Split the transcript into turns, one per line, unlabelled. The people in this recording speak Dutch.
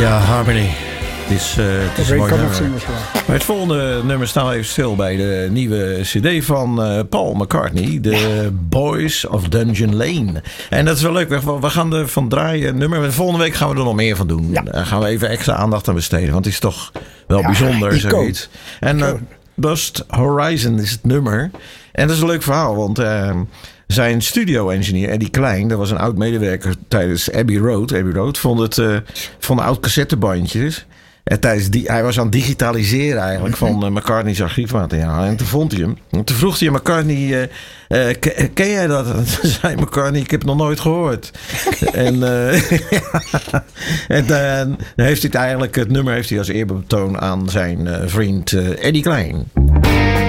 Ja, Harmony. Het is een mooi nummer. Maar het volgende nummer staan we even stil bij de nieuwe cd van Paul McCartney. The Boys of Dungeon Lane. En dat is wel leuk. We gaan er van draaien een nummer. De volgende week gaan we er nog meer van doen. Ja. Daar gaan we even extra aandacht aan besteden. Want het is toch wel bijzonder. Zoiets. En Bust Horizon is het nummer. En dat is een leuk verhaal. Want zijn studio-engineer Eddie Klein, dat was een oud medewerker tijdens Abbey Road, vond oud cassettebandjes. En hij was aan het digitaliseren eigenlijk van McCartney's archiefmateriaal. En toen vond hij hem. En toen vroeg hij aan McCartney, ken jij dat? En toen zei McCartney, ik heb het nog nooit gehoord. En dan heeft hij het nummer heeft hij als eerbetoon aan zijn vriend Eddie Klein.